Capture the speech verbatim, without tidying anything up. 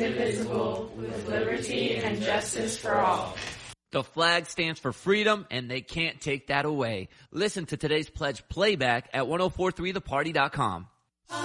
indivisible, with liberty and justice for all. The flag stands for freedom, and they can't take that away. Listen to today's pledge playback at ten forty-three the party dot com.